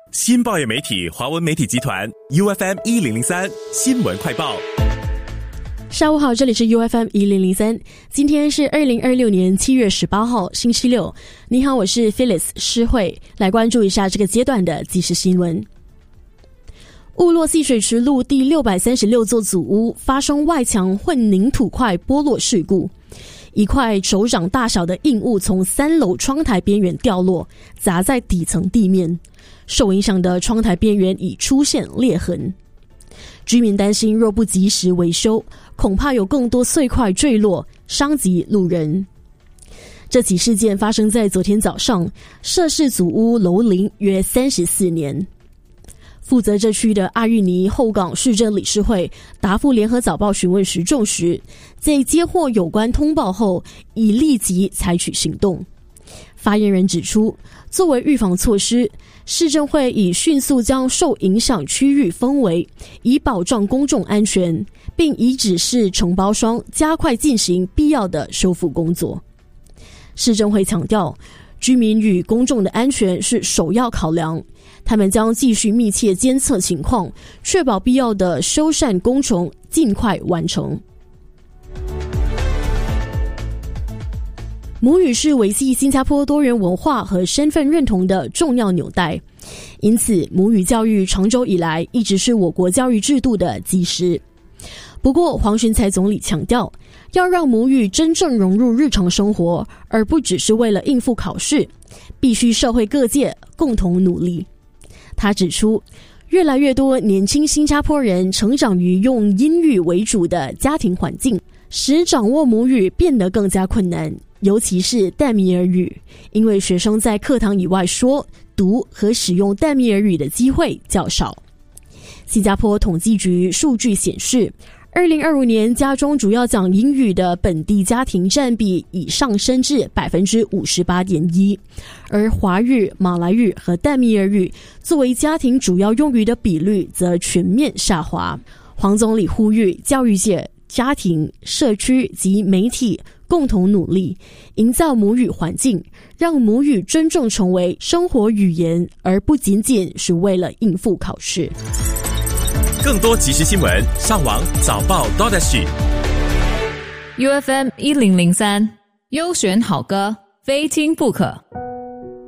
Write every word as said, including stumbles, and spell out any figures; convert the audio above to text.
新报业媒体华文媒体集团 U F M 一零零三新闻快报。 下午好，这里是 U F M 一零零三，今天是二零二六年七月十八号，星期六。你好，我是 Phyllis 施慧，来关注一下这个阶段的即时新闻。雾落戏水池路第六百三十六座祖屋发生外墙混凝土块剥落事故，一块手掌大小的硬物从三楼窗台边缘掉落，砸在底层地面，受影响的窗台边缘已出现裂痕。居民担心若不及时维修，恐怕有更多碎块坠落，伤及路人。这起事件发生在昨天早上，涉事祖屋楼龄约三十四年。负责这区的阿育尼后港市政理事会答复联合早报询问时证实，在接获有关通报后，已立即采取行动。发言人指出，作为预防措施，市政会已迅速将受影响区域分为，以保障公众安全，并已指示承包商加快进行必要的修复工作。市政会强调，居民与公众的安全是首要考量，他们将继续密切监测情况，确保必要的修缮工程尽快完成。母语是维系新加坡多元文化和身份认同的重要纽带，因此母语教育长久以来一直是我国教育制度的基石。不过黄循才总理强调，要让母语真正融入日常生活，而不只是为了应付考试，必须社会各界共同努力。他指出，越来越多年轻新加坡人成长于用英语为主的家庭环境，使掌握母语变得更加困难，尤其是淡米尔语，因为学生在课堂以外说、读和使用淡米尔语的机会较少。新加坡统计局数据显示，二零二五年家中主要讲英语的本地家庭占比已上升至 百分之五十八点一， 而华语、马来语和淡米尔语作为家庭主要用语的比率则全面下滑。黄总理呼吁教育界、家庭、社区及媒体共同努力，营造母语环境，让母语真正成为生活语言，而不仅仅是为了应付考试。 更多即时新闻，上网早报 .sg。 U F M 一零零三，优选好歌，非听不可。